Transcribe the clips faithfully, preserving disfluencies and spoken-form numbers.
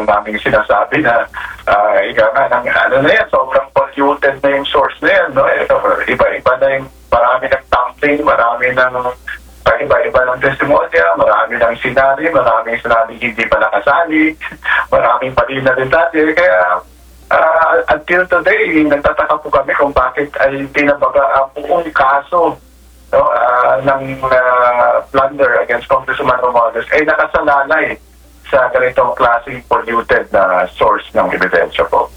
namin sinasabi na uh, ika nga, ng, ano na yan, sobrang polluted na yung source na yan. No? Iba-iba na yung marami ng tumbling, marami ng iba-iba ng testimonya, marami ng sinali, maraming sinabi hindi pa nakasali, maraming pali na detalye. Kaya uh, until today, nagtataka po kami kung bakit ay pinabaga ang buong kaso no, uh, ng uh, plunder against Congressman Romualdez ay nakasalalay sa ganitong klaseng polluted na source ng ebidensya po.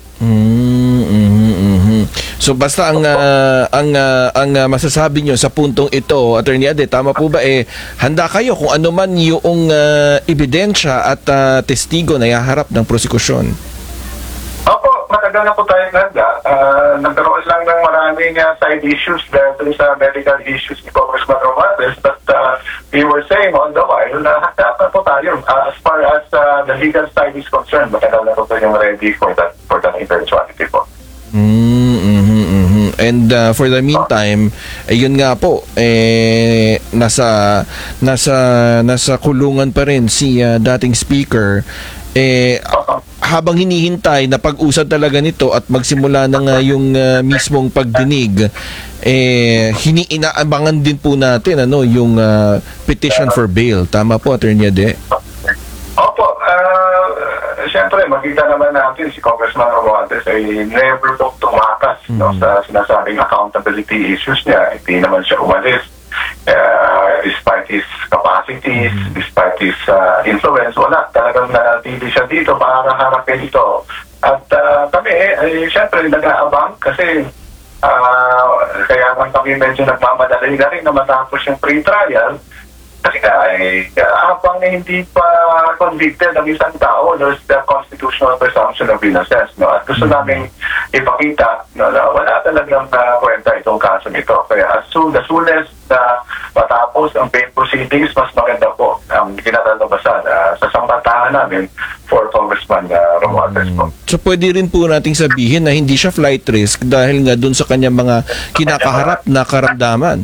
Mm-hmm. So basta ang uh, ang uh, ang uh, masasabi nyo sa puntong ito, Attorney Ade, tama po ba eh handa kayo kung ano man yung uh, ebidensya at uh, testigo na ihaharap ng prosekusyon? Opo, matagal na po tayong handa. Uh, nagkaroon lang ng maraming uh, side issues dahil sa medical issues ni Congressman Romualdez, but uh, we were saying on the while na handa na po tayo. Uh, as far as uh, the legal side is concerned, matagal na po tayong ready for that for that eventuality po. Mm-hmm, mm-hmm. And uh, for the meantime, ayun nga po, eh, nasa nasa nasa kulungan pa rin si uh, dating speaker. Eh, habang hinihintay na pag-usad talaga nito at magsimula na nga yung uh, mismong pagdinig, eh, hiniinaabangan din po natin ano, yung uh, petition for bail. Tama po, Attorney Ade? Opo, uh, siyempre, makita naman natin si Congressman Romualdez ay never po tumakas mm-hmm. no, sa sinasabing accountability issues niya. Hindi naman siya umalis. Uh, despite his capacities, mm-hmm. despite his uh, influence, wala. Talagang nanatili siya dito para harapin ito. At uh, kami, eh, siyempre, nag-aabang kasi uh, kaya man kami medyo nagmamadali na rin na matapos yung pre-trial. Kasi ay habang hindi pa convicted ang isang tao, there's the constitutional presumption of innocence. No? At gusto namin ipakita no, na wala talagang uh, kwenta itong kaso nito. Kaya as soon as soonest na matapos ang bail proceedings, mas maganda po ang kinatalabasan uh, sa sambantahan namin for Congressman uh, Romualdez po. So pwede rin po nating sabihin na hindi siya flight risk dahil nga dun sa kanyang mga kinakaharap na karamdaman.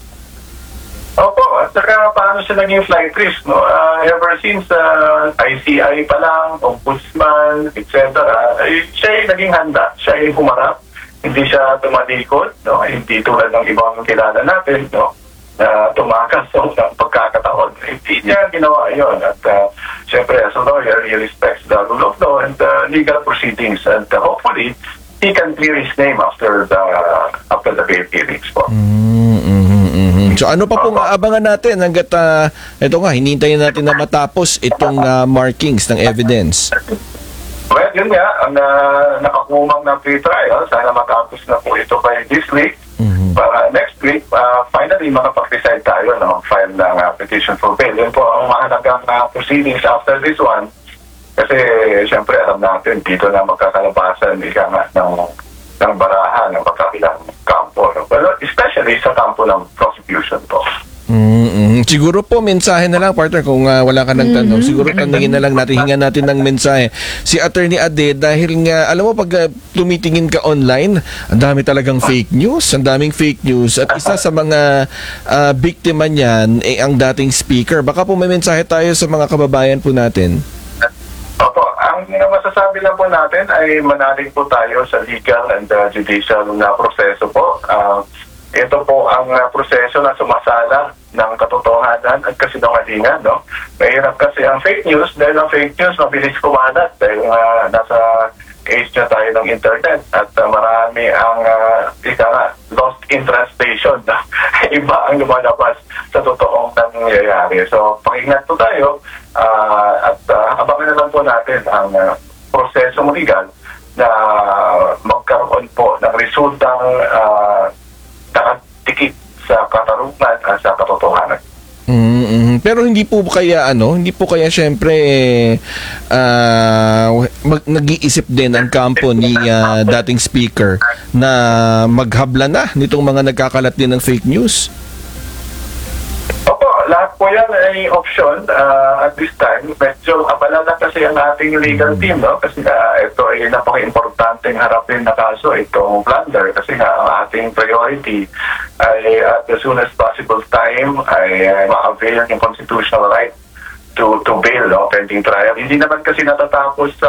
Opo, at saka paano siya naging flight risk, no? Uh, ever since uh, I C I pa lang, ombudsman, et cetera, ay siya ay naging handa, siya ay humarap, hindi siya tumalikod, no? Hindi tulad ng ibang kilala natin, no? Na tumakas sa unang pagkakataon. Hindi niya ginawa yun. At uh, siyempre, as a lawyer, he respects the rule of law and uh, legal proceedings. And uh, hopefully, he can clear his name after the after the bail hearings po. Mm-hmm. So ano pa pong aabangan natin hanggat uh, ito nga, hinintayin natin na matapos itong uh, markings ng evidence? Well, yun nga, ang uh, nakakumang ng pre-trial, sana matapos na po ito by this week. Mm-hmm. Para next week, uh, finally makapag-decide tayo na mag-file ng uh, petition for bail. Yun po ang mahalagang uh, proceedings after this one. Kasi siyempre alam natin, dito na magkakalabasan ika nga ng, ng barahan ng pagkabilang kampo. No? Well, especially sa kampo ng prosecution po. Mm-hmm. Siguro po mensahe na lang, partner, kung uh, wala ka ng tanong, mm-hmm. siguro tanongin na lang natin, hingan natin ng mensahe si Attorney Ade, dahil nga alam mo pag uh, tumitingin ka online, ang dami talagang fake news, ang daming fake news, at isa sa mga uh, biktima niyan eh, ang dating speaker. Baka po may mensahe tayo sa mga kababayan po natin. Opo, ang masasabi lang po natin ay manalig po tayo sa legal and uh, judicial na proseso po. Uh, ito po ang uh, proseso na sumasala ng katotohanan at kasinungalingan, no? Mahirap kasi ang fake news dahil ang fake news mabilis kumalat dahil uh, nasa age na tayo ng internet at uh, marami ang uh, ika nga, lost in translation na iba ang lumalabas sa totoong nangyayari. So, pakingat po tayo uh, at uh, abangan na lang po natin ang uh, prosesong legal na magkaroon po ng resultang uh, nakatikip sa katarungan at sa katotohanan. Mm-hmm. Pero hindi po kaya ano, hindi po kaya syempre uh, mag- nag-iisip din ang kampo ni uh, dating speaker na maghabla na nitong mga nagkakalat din ng fake news? Opo, lahat po yan ay option uh, at this time. Medyo abala na kasi ang ating legal team, no? Kasi uh, ito ay napaka-importanteng harapin na kaso, itong plunder. Kasi nga ang ating priority ay at the soonest possible time ay uh, ma-avail yung constitutional right to to bail, no? Pending trial. Hindi naman kasi natatapos sa